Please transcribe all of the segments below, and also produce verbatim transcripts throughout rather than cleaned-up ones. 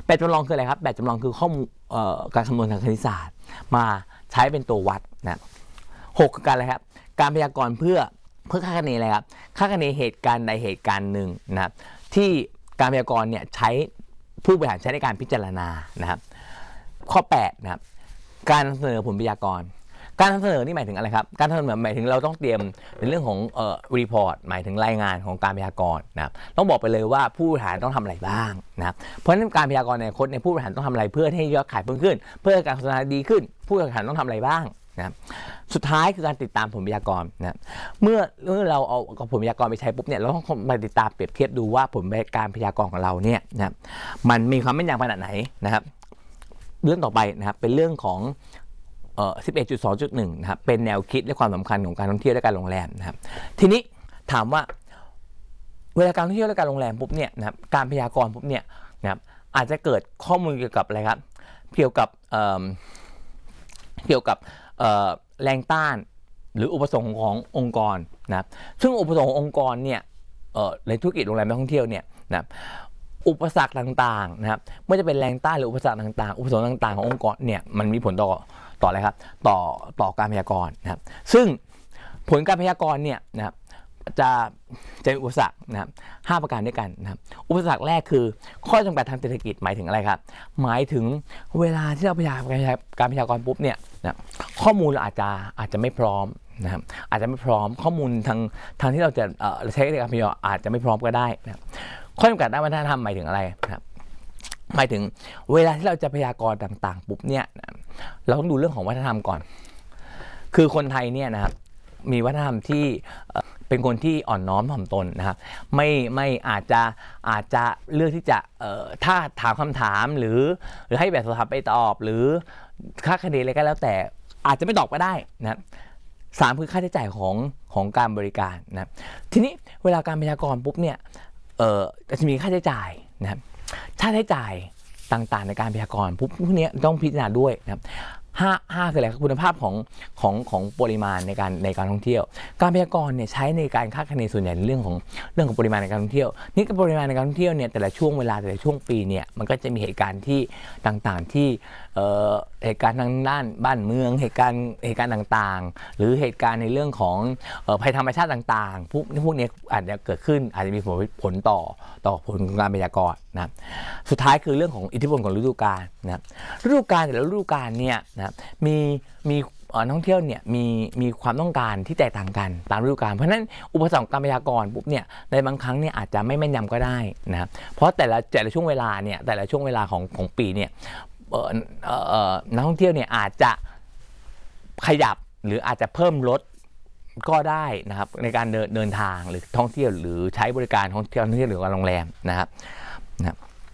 แบบจำลองคืออะไรครับแบบจำลองคือข้อมูลการคำนวณทางคณิตศาสตร์มาใช้เป็นตัววัดนะหกคือการอะไรครับการพยากรณ์เพื่อเพื่อคาดคะเนอะไรครับคาดคะเนเหตุการณ์ใดเหตุการณ์หนึ่งนะครับที่การพยากรณ์เนี่ยใช้ผู้บริหารใช้ในการพิจารณานะครับข้อแปดนะครับการเสนอผลพยากรณ์การเสนอนี่หมายถึงอะไรครับการเสนอหมายถึงเราต้องเตรียมในเรื่องของเอ่อรีพอร์ตหมายถึงรายงานของการพยากรณ์นะครับต้องบอกไปเลยว่าผู้บริหารต้องทำอะไรบ้างนะครับเพราะฉะนั้นการพยากรณ์ในอนาคตในผู้บริหารต้องทำอะไรเพื่อให้ยอดขายเพิ่มขึ้นเพื่อการโฆษณาดีขึ้นผู้บริหารต้องทำอะไรบ้างนะสุดท้ายคือการติดตามผลพยากรณ์นะเมื่อเมื่อเราเอาผลพยากรณ์ไปใช้ปุ๊บเนี่ยเราต้องมาติดตามเปรียบเทียบดูว่าผลการพยากรณ์ของเราเนี่ยนะมันมีความแม่นยำขนาดไหนนะครับเรื่องต่อไปนะครับเป็นเรื่องของเอ่อ สิบเอ็ดจุดสองจุดหนึ่ง นะครับเป็นแนวคิดและความสำคัญของการท่องเที่ยวและการโรงแรมนะครับทีนี้ถามว่าเวลาการท่องเที่ยวและการโรงแรมปุ๊บเนี่ยนะครับการพยากรณ์ปุ๊บเนี่ยนะครับอาจจะเกิดข้อมูลเกี่ยวกับอะไรครับเกี่ยวกับเอ่อเกี่ยวกับแรงต้านหรืออุปสงค์ขององค์กรนะครับซึ่งอุปสงค์ขององค์กรเนี่ยในธุรกิจโรงแรมและท่องเที่ยวเนี่ยนะอุปสรรคต่างๆนะครับไม่ว่าจะเป็นแรงต้านหรืออุปสรรคต่างๆอุปสงค์ต่างๆขององค์กรเนี่ยมันมีผลต่อต่ออะไรครับต่อต่อการพยากรณ์นะครับซึ่งผลการพยากรณ์เนี่ยนะครับจะจะมีอุปสรรคนะครับห้าประการด้วยกันนะครับอุปสรรคแรกคือข้อจำกัดทางเศรษฐกิจหมายถึงอะไรครับหมายถึงเวลาที่เราพยากรณ์การพยากรณ์ปุ๊บเนี่ยนะข้อมูลเราอาจจะอาจจะไม่พร้อมนะครับอาจจะไม่พร้อมข้อมูลทางทางที่เราจะใช้ในการพยากรณ์อาจจะไม่พร้อมก็ได้นะครับข้อจำกัดด้านวัฒนธรรมหมายถึงอะไรนะครับหมายถึงเวลาที่เราจะพยากรณ์ต่างๆปุ๊บเนี่ยเราต้องดูเรื่องของวัฒนธรรมก่อนคือคนไทยเนี่ยนะครับมีวัฒนธรรมที่เป็นคนที่อ่อนน้อมถ่อมตนนะครับไม่ไม่อาจจะอาจจะเลือกที่จะเอ่อถ้าถามคำถามหรือหรือให้แบบสอบถามไปตอบหรือค่าคะแนนอะไรก็แล้วแต่อาจจะไม่ตอบก็ได้นะสามคือค่าใช้จ่ายของของการบริการนะทีนี้เวลาการพยากรณ์ปุ๊บเนี่ยเอ่อจะมีค่าใช้จ่ายนะครับค่าใช้จ่ายต่างๆในการพยากรณ์ปุ๊บพวกนี้ต้องพิจารณาด้วยนะครับห้าห้าคืออะไรคุณภาพของของของปริมาณในการในการท่องเที่ยวการพยากรณ์เนี่ยใช้ในการคาดคะเนส่วนใหญ่ในเรื่องของเรื่องของปริมาณในการท่องเที่ยวนี่ก็ปริมาณในการท่องเที่ยวเนี่ยแต่ละช่วงเวลาแต่ละช่วงปีเนี่ยมันก็จะมีเหตุการณ์ที่ต่างๆที่เอ่อเหตุการณ์ทางด้านบ้านเมืองเหตุการณ์เหตุการณ์ต่างๆหรือเหตุการณ์ในเรื่องของเอ่อภัยธรรมชาติต่างๆพวกพวกนี้อาจจะเกิดขึ้นอาจจะมีผลผลต่อต่อผลการพยากรณ์นะสุดท้ายคือเรื่องของอิทธิพลของฤดูกาลนะฤดูกาลแต่ละฤดูกาลเนี่ยนะมีมีนักท่องเที่ยวเนี่ยมีมีความต้องการที่แตกต่างกันตามฤดูกาลเพราะฉะนั้นอุปสรรคการพยากรณ์ปุ๊บเนี่ยในบางครั้งเนี่ยอาจจะไม่แม่นยำก็ได้นะครับเพราะแต่ละแต่ละช่วงเวลาเนี่ยแต่ละช่วงเวลาของของปีเนี่ยนักท่องเที่ยวเนี่ยอาจจะขยับหรืออาจจะเพิ่มลดก็ได้นะครับในการเดินเดินทางหรือท่องเที่ยวหรือใช้บริการท่องเที่ยวท่องเที่ยวหรือการโรงแรมนะครับนะ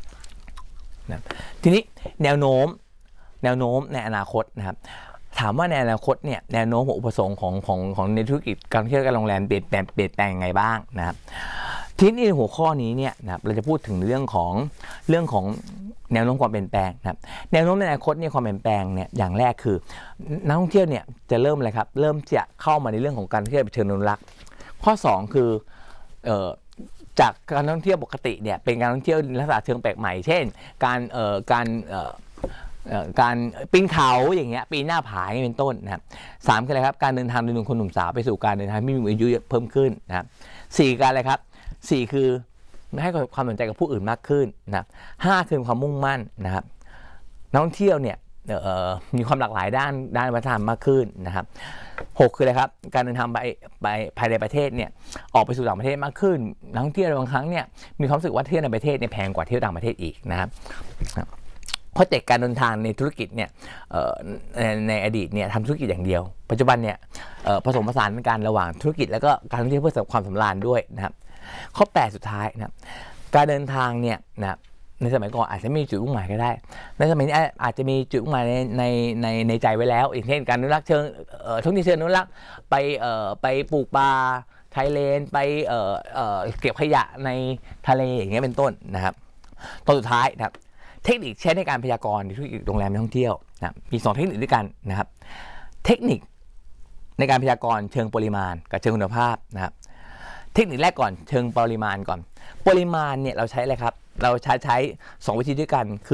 ทีนี้แนวโน้มแนวโน้มในอนาคตนะครับถามว่าในอนาคตเนี่ยแนวโน้มของอุปสงค์ของของของในธุรกิจการท่องเที่ยวการโรงแรมเปลี่ยนแปลงเปลี่ยนแปลงยังไงบ้างนะครับทีนี้หัวข้อนี้เนี่ยนะครับเราจะพูดถึงเรื่องของเรื่องของแนวโน้มความเปลี่ยนแปลงนะครับแนวโน้มในอนาคตเนี่ยความเปลี่ยนแปลงเนี่ยอย่างแรกคือนักท่องเที่ยวเนี่ยจะเริ่มอะไรครับเริ่มจะเข้ามาในเรื่องของการท่องเที่ยวเชิงอนุรักษ์ข้อสองคือเอ่อจากการท่องเที่ยวปกติเนี่ยเป็นการท่องเที่ยวลักษณะเชิงแปลกใหม่เช่นการเอ่อการเอ่อการปีนเขาอย่างเงี้ยปีนหน้าผาอย่างเป็นต้นนะครับสามคืออะไรครับการเดินทางโดยหนุ่มคนหนุ่มสาวไปสู่การเดินทางที่มีอายุเพิ่มขึ้นนะครับสี่การอะไรครับสี่คือให้ความสนใจกับผู้อื่นมากขึ้นนะครับห้าคือความมุ่งมั่นนะครับนักท่องเที่ยวเนี่ยมีความหลากหลายด้านด้านวัฒนธรรมมากขึ้นนะครับหกคืออะไรครับการเดินทางไปไปภายในประเทศเนี่ยออกไปสู่ต่างประเทศมากขึ้นนักท่องเที่ยวบางครั้งเนี่ยมีความรู้สึกว่าเที่ยวในประเทศเนี่ยแพงกว่าเที่ยวต่างประเทศอีกนะครับเพราะแต่การเดินทางในธุรกิจเนี่ยในอดีตเนี่ยทำธุรกิจอย่างเดียวปัจจุบันเนี่ยผสมผสานกันระหว่างธุรกิจแล้วก็การท่องเที่ยวเพื่อความสำราญด้วยนะครับข้อแปดสุดท้ายนะครับการเดินทางเนี่ยนะในสมัยก่อนอาจจะไม่มีจุดมุ่งหมายก็ได้ในสมัยนี้อาจจะมีจุดมุ่งหมายในในในในใจไว้แล้วอย่างเช่นการอนุรักษ์เชิงท่องเที่ยวเชิงอนุรักษ์ไปไปปลูกปลาไทยเลนไปเก็บขยะในทะเลอย่างเงี้ยเป็นต้นนะครับตอนสุดท้ายนะครับเทคนิคใช้ในการพยากรณ์ในธุรกิจโรงแรมท่องเที่ยวนะมีสองเทคนิคด้วยกันนะครับเทคนิคในการพยากรณ์เชิงปริมาณกับเชิงคุณภาพนะครับเทคนิคแรกก่อนเชิงปริมาณก่อนปริมาณเนี่ยเราใช้อะไรครับเราใช้ใช้สองวิธีด้วยกันคือ